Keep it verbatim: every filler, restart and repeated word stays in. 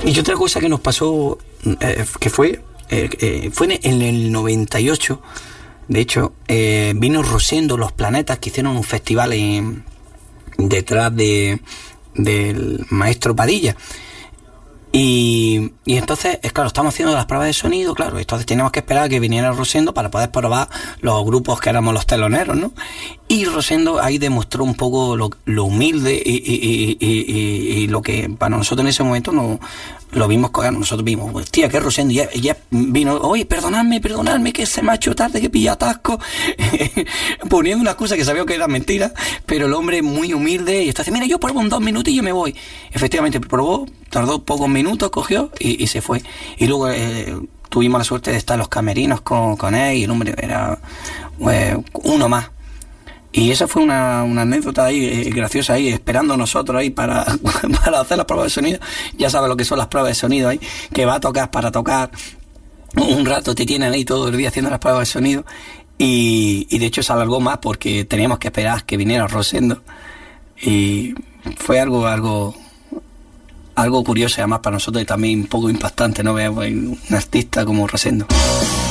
Y otra cosa que nos pasó, eh, que fue, eh, eh, fue en el noventa y ocho, de hecho, eh, vino Rosendo Los Planetas, que hicieron un festival en, detrás de del maestro Padilla. Y, y entonces, es claro, estamos haciendo las pruebas de sonido, claro, entonces teníamos que esperar a que viniera Rosendo para poder probar los grupos que éramos los teloneros, ¿no? Y Rosendo ahí demostró un poco lo, lo humilde y, y, y, y, y lo que para nosotros en ese momento no lo vimos, nosotros vimos, hostia, que Rosendo, y ya, ya vino, oye, perdonadme, perdonadme, que se me ha hecho tarde, que pilla atasco, poniendo una excusa que sabía que era mentira, pero el hombre muy humilde, y entonces, mira, yo pruebo en dos minutos y yo me voy. Efectivamente, probó, tardó pocos minutos, cogió y, y se fue. Y luego eh, tuvimos la suerte de estar en los camerinos con, con él, y el hombre era eh, uno más. Y esa fue una, una anécdota ahí eh, graciosa ahí, esperando nosotros ahí para, para hacer las pruebas de sonido. Ya sabes lo que son las pruebas de sonido ahí, que va a tocar para tocar. Un rato te tienen ahí todo el día haciendo las pruebas de sonido. Y, y de hecho se alargó más porque teníamos que esperar que viniera Rosendo. Y fue algo, algo, algo curioso, además para nosotros y también un poco impactante, ¿no? Ver un artista como Rosendo.